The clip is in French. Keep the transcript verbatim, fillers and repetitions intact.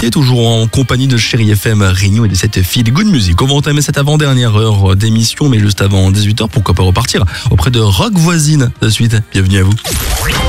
l'actualité, toujours en compagnie de Chérie F M Réunion et de cette fille Good Music. On va entamer cette avant-dernière heure d'émission, mais juste avant dix-huit heures, pourquoi pas repartir auprès de Rock Voisine de suite. Bienvenue à vous.